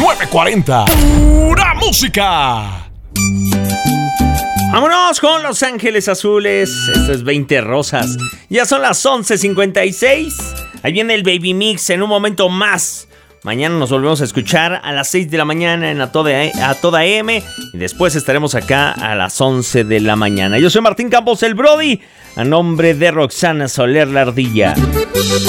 940. ¡Pura música! Vámonos con Los Ángeles Azules. Esto es 20 Rosas. Ya son las 11:56. Ahí viene el Baby Mix en un momento más. Mañana nos volvemos a escuchar a las 6 de la mañana en a toda M. Y después estaremos acá a las 11 de la mañana. Yo soy Martín Campos, el Brody. A nombre de Roxana Soler, la ardilla.